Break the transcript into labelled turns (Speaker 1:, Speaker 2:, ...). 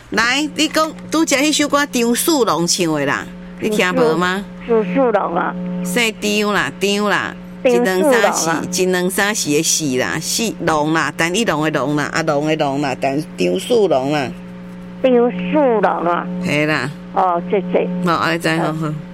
Speaker 1: 来，你讲拄则迄首歌张树龙唱的啦，你听无吗？
Speaker 2: 张树龙啊，
Speaker 1: 姓张啦，张啦，一两三四，一两三四的四啦，四龙啦，单一龙的龙啦，啊龙的龙啦，但张树龙啦，
Speaker 2: 张树龙啊，
Speaker 1: 系啦。
Speaker 2: 哦，谢谢。
Speaker 1: 好，安尼知好好。